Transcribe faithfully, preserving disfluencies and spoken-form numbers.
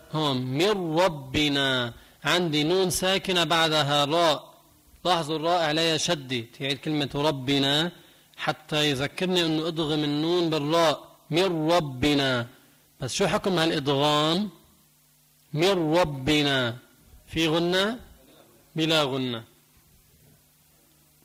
هون من ربنا، عندي نون ساكنة بعدها راء، لاحظوا الراء عليها شدة، تعيد كلمة ربنا حتى يذكرني أنه أدغم النون بالراء، من ربنا. بس شو حكم هالإدغام؟ من ربنا في غنة؟ بلا غنة.